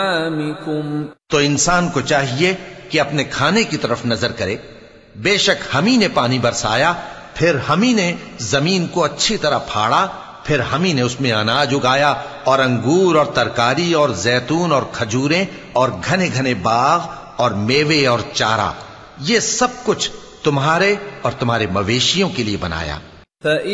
तो इंसान को चाहिए कि अपने खाने की तरफ नजर करे। बेशक हम ही ने पानी बरसाया, फिर हम ही ने जमीन को अच्छी तरह फाड़ा, फिर हम ही ने उसमें अनाज उगाया और अंगूर और तरकारी और जैतून और खजूरें और घने घने बाग और मेवे और चारा। ये सब कुछ तुम्हारे और तुम्हारे मवेशियों के लिए बनाया।